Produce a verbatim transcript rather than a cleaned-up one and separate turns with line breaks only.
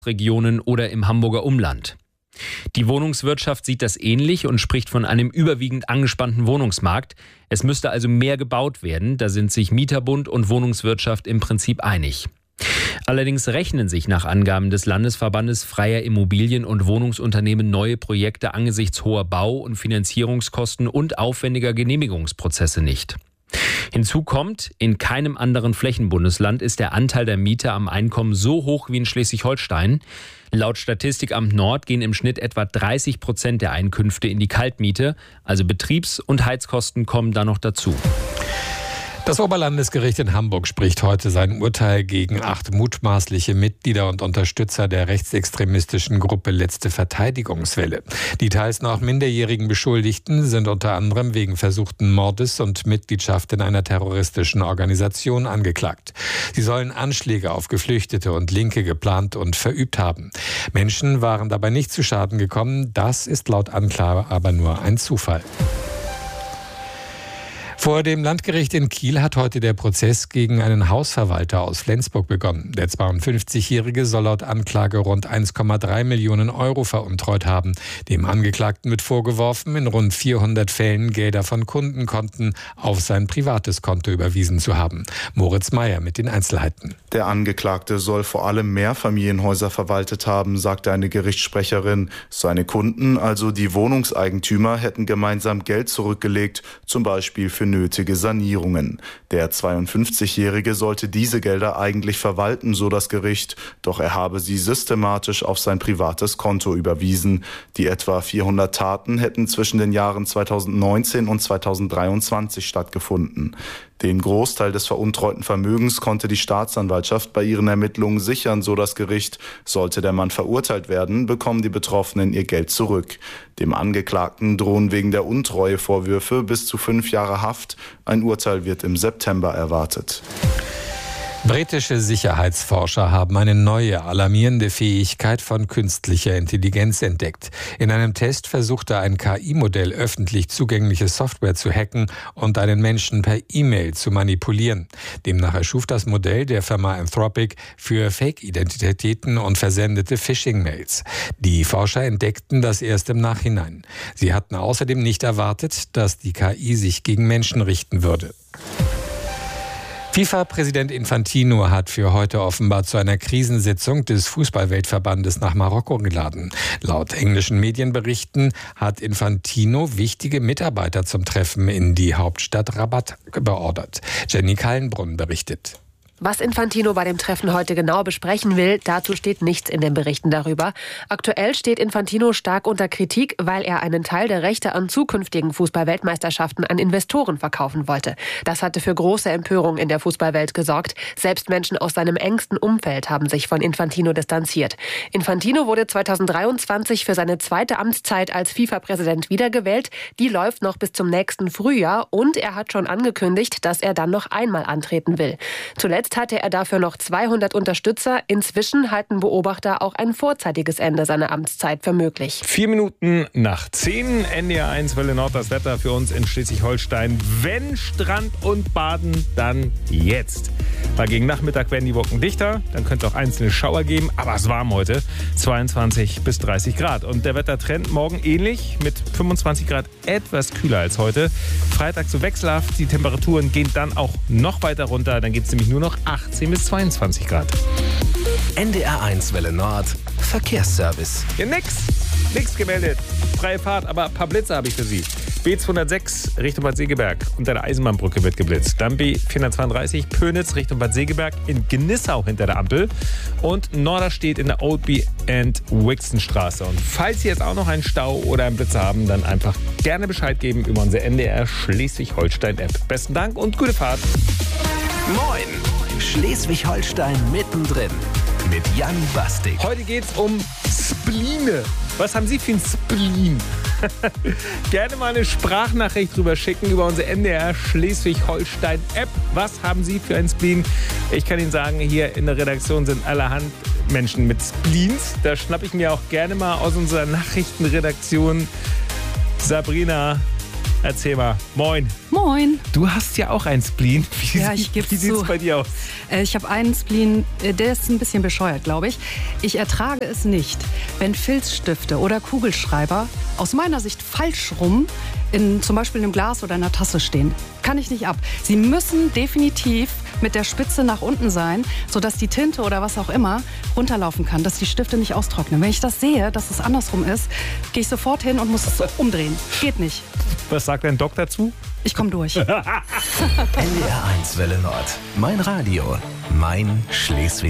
Regionen oder im Hamburger Umland. Die Wohnungswirtschaft sieht das ähnlich und spricht von einem überwiegend angespannten Wohnungsmarkt. Es müsste also mehr gebaut werden, da sind sich Mieterbund und Wohnungswirtschaft im Prinzip einig. Allerdings rechnen sich nach Angaben des Landesverbandes freier Immobilien- und Wohnungsunternehmen neue Projekte angesichts hoher Bau- und Finanzierungskosten und aufwendiger Genehmigungsprozesse nicht. Hinzu kommt, in keinem anderen Flächenbundesland ist der Anteil der Mieter am Einkommen so hoch wie in Schleswig-Holstein. Laut Statistikamt Nord gehen im Schnitt etwa dreißig Prozent der Einkünfte in die Kaltmiete, also Betriebs- und Heizkosten kommen da noch dazu.
Das Oberlandesgericht in Hamburg spricht heute sein Urteil gegen acht mutmaßliche Mitglieder und Unterstützer der rechtsextremistischen Gruppe Letzte Verteidigungswelle. Die teils noch minderjährigen Beschuldigten sind unter anderem wegen versuchten Mordes und Mitgliedschaft in einer terroristischen Organisation angeklagt. Sie sollen Anschläge auf Geflüchtete und Linke geplant und verübt haben. Menschen waren dabei nicht zu Schaden gekommen. Das ist laut Anklage aber nur ein Zufall. Vor dem Landgericht in Kiel hat heute der Prozess gegen einen Hausverwalter aus Flensburg begonnen. Der zweiundfünfzigjährige soll laut Anklage rund eins Komma drei Millionen Euro veruntreut haben. Dem Angeklagten wird vorgeworfen, in rund vierhundert Fällen Gelder von Kundenkonten auf sein privates Konto überwiesen zu haben. Moritz Meyer mit den Einzelheiten.
Der Angeklagte soll vor allem Mehrfamilienhäuser verwaltet haben, sagte eine Gerichtssprecherin. Seine Kunden, also die Wohnungseigentümer, hätten gemeinsam Geld zurückgelegt, zum Beispiel für nötige Sanierungen. Der zweiundfünfzigjährige sollte diese Gelder eigentlich verwalten, so das Gericht, doch er habe sie systematisch auf sein privates Konto überwiesen. Die etwa vierhundert Taten hätten zwischen den Jahren zweitausendneunzehn und zweitausenddreiundzwanzig stattgefunden. Den Großteil des veruntreuten Vermögens konnte die Staatsanwaltschaft bei ihren Ermittlungen sichern, so das Gericht. Sollte der Mann verurteilt werden, bekommen die Betroffenen ihr Geld zurück. Dem Angeklagten drohen wegen der Untreue-Vorwürfe bis zu fünf Jahre Haft. Ein Urteil wird im September erwartet.
Britische Sicherheitsforscher haben eine neue, alarmierende Fähigkeit von künstlicher Intelligenz entdeckt. In einem Test versuchte ein K I-Modell öffentlich zugängliche Software zu hacken und einen Menschen per E-Mail zu manipulieren. Demnach erschuf das Modell der Firma Anthropic für Fake-Identitäten und versendete Phishing-Mails. Die Forscher entdeckten das erst im Nachhinein. Sie hatten außerdem nicht erwartet, dass die K I sich gegen Menschen richten würde. FIFA-Präsident Infantino hat für heute offenbar zu einer Krisensitzung des Fußballweltverbandes nach Marokko geladen. Laut englischen Medienberichten hat Infantino wichtige Mitarbeiter zum Treffen in die Hauptstadt Rabat beordert. Jenny Kallenbrunn berichtet.
Was Infantino bei dem Treffen heute genau besprechen will, dazu steht nichts in den Berichten darüber. Aktuell steht Infantino stark unter Kritik, weil er einen Teil der Rechte an zukünftigen Fußball-Weltmeisterschaften an Investoren verkaufen wollte. Das hatte für große Empörung in der Fußballwelt gesorgt. Selbst Menschen aus seinem engsten Umfeld haben sich von Infantino distanziert. Infantino wurde zweitausenddreiundzwanzig für seine zweite Amtszeit als FIFA-Präsident wiedergewählt. Die läuft noch bis zum nächsten Frühjahr und er hat schon angekündigt, dass er dann noch einmal antreten will. Zuletzt hatte er dafür noch zweihundert Unterstützer. Inzwischen halten Beobachter auch ein vorzeitiges Ende seiner Amtszeit für möglich.
Vier Minuten nach zehn, N D R eins Welle Nord, das Wetter für uns in Schleswig-Holstein. Wenn Strand und Baden, dann jetzt. Weil gegen Nachmittag werden die Wolken dichter, dann könnte es auch einzelne Schauer geben, aber es ist warm heute, zweiundzwanzig bis dreißig Grad. Und der Wettertrend morgen ähnlich, mit fünfundzwanzig Grad etwas kühler als heute. Freitag so wechselhaft, die Temperaturen gehen dann auch noch weiter runter, dann geht es nämlich nur noch achtzehn bis zweiundzwanzig Grad.
N D R eins Welle Nord, Verkehrsservice.
Ja, nix, nix gemeldet. Freie Fahrt, aber ein paar Blitze habe ich für Sie. B zweihundertsechs Richtung Bad Segeberg, unter der Eisenbahnbrücke wird geblitzt. Dann B vierhundertzweiunddreißig Pönitz Richtung Bad Segeberg, in Gnissau hinter der Ampel. Und Norderstedt in der Oldby and Wixen Straße. Und falls Sie jetzt auch noch einen Stau oder einen Blitz haben, dann einfach gerne Bescheid geben über unsere N D R Schleswig-Holstein-App. Besten Dank und gute Fahrt.
Moin! Schleswig-Holstein mittendrin mit Jan Bastik.
Heute geht's um Spleene. Was haben Sie für ein Spleen? Gerne mal eine Sprachnachricht drüber schicken über unsere N D R Schleswig-Holstein-App. Was haben Sie für ein Spleen? Ich kann Ihnen sagen, hier in der Redaktion sind allerhand Menschen mit Spleens. Da schnappe ich mir auch gerne mal aus unserer Nachrichtenredaktion Sabrina Erzähl mal. Moin.
Moin.
Du hast ja auch einen Spleen. Wie,
Ja, ich geb's
wie sieht es
zu.
bei dir aus?
Äh, Ich habe einen Spleen, äh, der ist ein bisschen bescheuert, glaube ich. Ich ertrage es nicht, wenn Filzstifte oder Kugelschreiber aus meiner Sicht falsch rum in zum Beispiel einem Glas oder einer Tasse stehen. Kann ich nicht ab. Sie müssen definitiv mit der Spitze nach unten sein, sodass die Tinte oder was auch immer runterlaufen kann, dass die Stifte nicht austrocknen. Wenn ich das sehe, dass es andersrum ist, gehe ich sofort hin und muss es umdrehen. Geht nicht.
Was sagt dein Doc dazu?
Ich komme durch.
N D R eins Welle Nord. Mein Radio. Mein Schleswig.